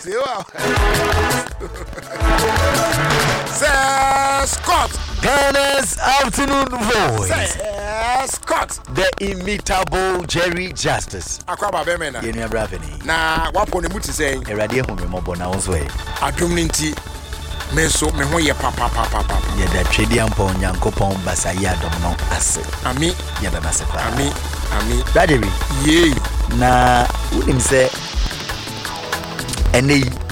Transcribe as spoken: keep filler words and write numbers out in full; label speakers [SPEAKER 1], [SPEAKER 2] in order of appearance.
[SPEAKER 1] Sir Scott.
[SPEAKER 2] Ghana's afternoon voice.
[SPEAKER 1] Sir Scott.
[SPEAKER 2] The imitable Jerry Justice.
[SPEAKER 1] Akwaba bemena.
[SPEAKER 2] Yenya Bravini.
[SPEAKER 1] Na wapo ne muti say.
[SPEAKER 2] Erade hu me mobo na wonso e.
[SPEAKER 1] Adom nti me so me ho ye papa papa papa.
[SPEAKER 2] Ye da twedi ampo Nyankopon basa ye adom no ase.
[SPEAKER 1] Ami.
[SPEAKER 2] Ye da basa pa.
[SPEAKER 1] Ami. Ami.
[SPEAKER 2] Bradley.
[SPEAKER 1] Ye.
[SPEAKER 2] Na unim se ene